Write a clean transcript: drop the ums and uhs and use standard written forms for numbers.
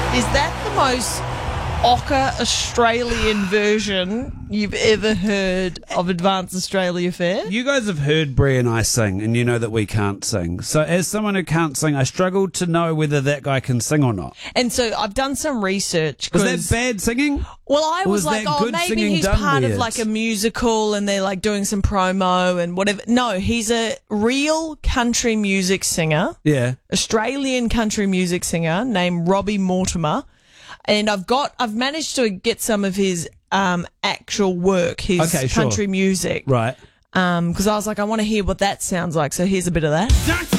Is that the most ochre Australian version you've ever heard of Advanced Australia Fair? You guys have heard Brie and I sing, and you know that we can't sing. So as someone who can't sing, I struggle to know whether that guy can sing or not. And so I've done some research. Was that bad singing? Well, I Or was was like, that oh, good maybe singing he's done part of weird? like a musical and they're like doing some promo and whatever. No, he's a real country music singer, Yeah. Australian country music singer named Robbie Mortimer. And I've managed to get some of his actual work, his Okay, sure. country music. Right. Because I was like, I want to hear what that sounds like. So here's a bit of that.